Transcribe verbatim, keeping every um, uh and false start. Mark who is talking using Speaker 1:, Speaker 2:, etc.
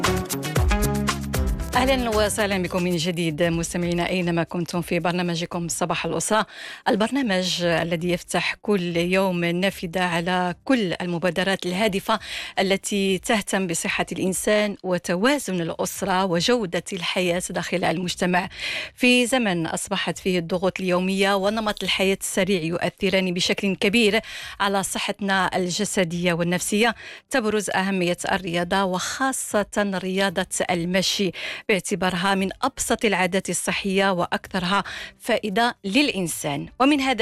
Speaker 1: أهلا وسهلا بكم من جديد مستمعينا أينما كنتم في برنامجكم صباح الأسرة، البرنامج الذي يفتح كل يوم نافذة على كل المبادرات الهادفة التي تهتم بصحة الإنسان وتوازن الأسرة وجودة الحياة داخل المجتمع. في زمن أصبحت فيه الضغوط اليومية ونمط الحياة السريع يؤثران بشكل كبير على صحتنا الجسدية والنفسية، تبرز أهمية الرياضة وخاصة رياضة المشي باعتبارها من أبسط العادات الصحية وأكثرها فائدة للإنسان. ومن هذا